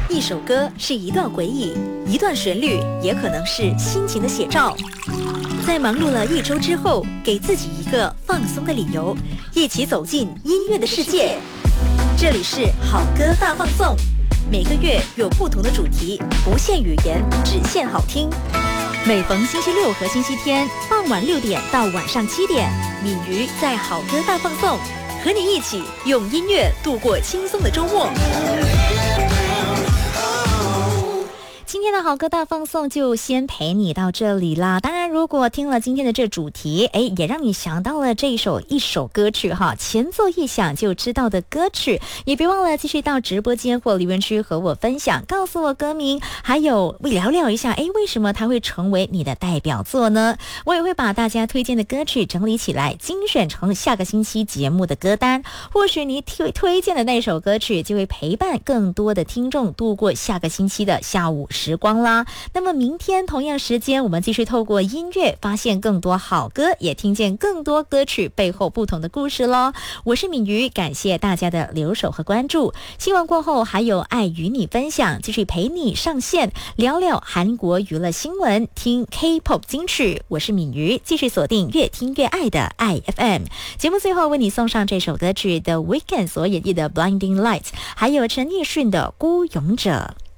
一首歌是一段回忆，一段旋律也可能是心情的写照。在忙碌了一周之后，给自己一个放松的理由，一起走进音乐的世界。这里是好歌大放送，每个月有不同的主题，不限语言，只限好听。每逢星期六和星期天傍晚6点到晚上7点，敏瑜在好歌大放送，和你一起用音乐度过轻松的周末。今天的好歌大放送就先陪你到这里啦。当然如果听了今天的这主题，也让你想到了一首歌曲哈，前奏一响就知道的歌曲，也别忘了继续到直播间或留言区和我分享，告诉我歌名，还有聊聊一下为什么它会成为你的代表作呢？我也会把大家推荐的歌曲整理起来，精选成下个星期节目的歌单。或许你推荐的那首歌曲就会陪伴更多的听众度过下个星期的下午时光啦。那么明天同样时间，我们继续透过音乐发现更多好歌，也听见更多歌曲背后不同的故事咯。我是敏瑜，感谢大家的留守和关注。新闻过后还有爱与你分享，继续陪你上线聊聊韩国娱乐新闻，听 K-pop 金曲。我是敏瑜，继续锁定越听越爱的爱 FM。 节目最后为你送上这首歌曲 The Weeknd 所演绎的 Blinding Lights， 还有陈奕迅的孤勇者。